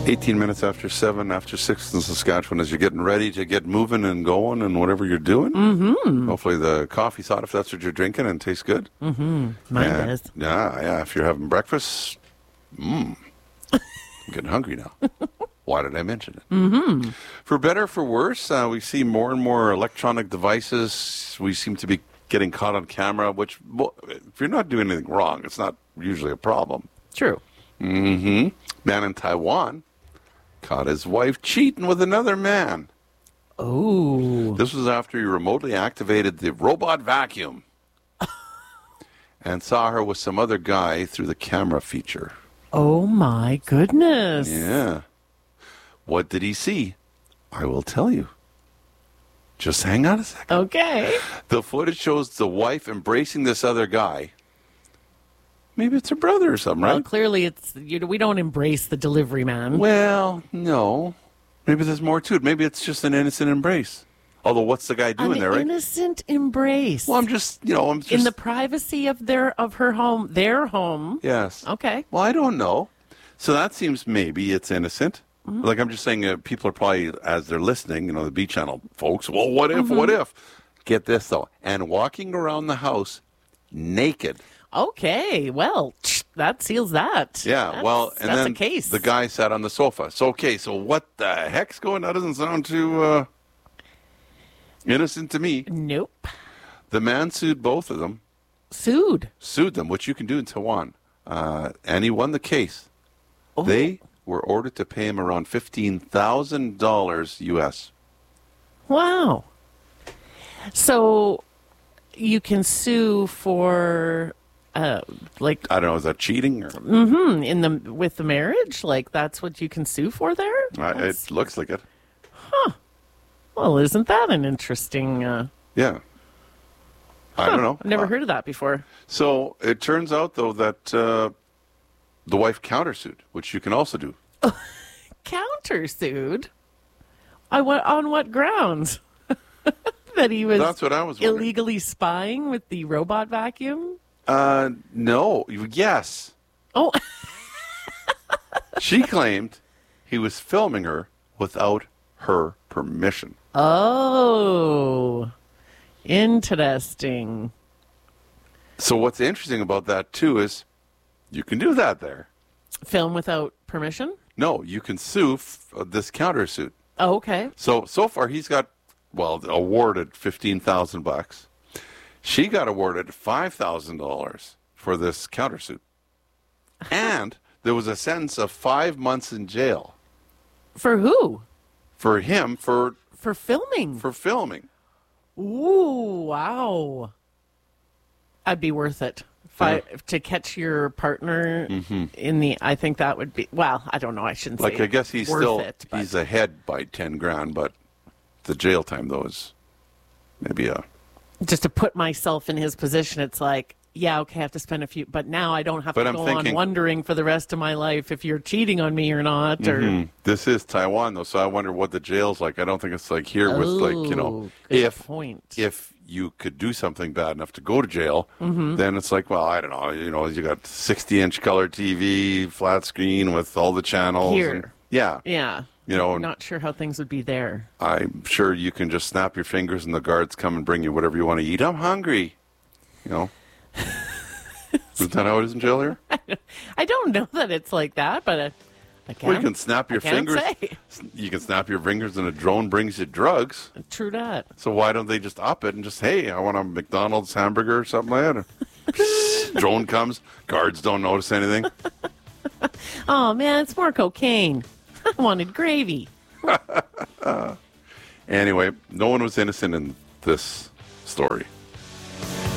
18 minutes after 7, after 6 in Saskatchewan, as you're getting ready to get moving and going and whatever you're doing. Mm-hmm. Hopefully the coffee's hot if that's what you're drinking and tastes good. Mm-hmm. Mine does. Yeah. If you're having breakfast, I'm getting hungry now. Why did I mention it? Mm-hmm. For better or for worse, we see more and more electronic devices. We seem to be getting caught on camera, which, well, if you're not doing anything wrong, it's not usually a problem. True. Mm-hmm. Man in Taiwan caught his wife cheating with another man. Oh. This was after he remotely activated the robot vacuum and saw her with some other guy through the camera feature. Oh, my goodness. Yeah. What did he see? I will tell you. Just hang on a second. Okay. The footage shows the wife embracing this other guy. Maybe it's her brother or something, Well, right? clearly we don't embrace the delivery man. Well, no. Maybe there's more to it. Maybe it's just an innocent embrace. Although, what's the guy doing there, right? An innocent embrace. Well, I'm just in the privacy of their home. Yes. Okay. Well, I don't know. So that seems maybe it's innocent. Mm-hmm. Like I'm just saying, people are probably, as they're listening, the B channel folks, well, what if, what if? Get this, though. And walking around the house naked. Okay, well, that seals that. Yeah, and that's then a case. The guy sat on the sofa. So what the heck's going on? That doesn't sound too innocent to me. Nope. The man sued both of them. Sued them, which you can do in Taiwan. And he won the case. Oh. They were ordered to pay him around $15,000 U.S. Wow. So you can sue for... I don't know, is that cheating? Or? With the marriage? Like, that's what you can sue for there? It looks like it. Huh. Well, isn't that an interesting... Yeah. I don't know. I've never heard of that before. So, it turns out, though, that the wife countersued, which you can also do. Countersued? On what grounds? That he was That's what I was wondering. Illegally spying with the robot vacuum? No. Yes. Oh. She claimed he was filming her without her permission. Oh. Interesting. So what's interesting about that, too, is you can do that there. Film without permission? No, you can sue this countersuit. Oh, okay. So far he's got, awarded $15,000. She got awarded $5,000 for this countersuit. And there was a sentence of 5 months in jail. For who? For him, for filming. For filming. Ooh, wow. I'd be worth it. To catch your partner in the, I think that would be, I don't know, I shouldn't say I guess he's worth it, he's ahead by $10,000, but the jail time, though, is maybe just to put myself in his position, it's like, yeah, okay, I have to spend a few, but now I don't have to go on wondering for the rest of my life if you're cheating on me or not. Or This is Taiwan, though, so I wonder what the jail's like. I don't think it's like here with if you could do something bad enough to go to jail, then it's like, I don't know, you got 60-inch color TV, flat screen with all the channels. Here. Yeah. I'm not sure how things would be there. I'm sure you can just snap your fingers and the guards come and bring you whatever you want to eat. I'm hungry. Is that how it is in jail here? I don't know that it's like that, but I can't. Well, you can snap your fingers. You can snap your fingers and a drone brings you drugs. True that. So why don't they just up it and just, hey, I want a McDonald's hamburger or something like that? Drone comes, guards don't notice anything. Oh, man, it's more cocaine. I wanted gravy. Anyway, no one was innocent in this story.